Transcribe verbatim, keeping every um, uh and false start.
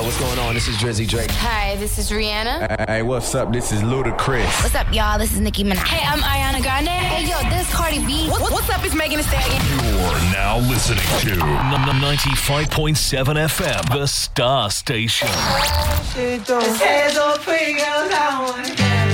Yo, what's going on? This is Drizzy Drake. Hi, this is Rihanna. Hey, what's up? This is Ludacris. What's up, y'all? This is Nicki Minaj. Hey, I'm Ariana Grande. Hey, yo, this is Cardi B. What, what's up? It's Megan Thee Stallion. You're now listening to ninety-five point seven F M, the Star Station. Heads on pretty girls, I want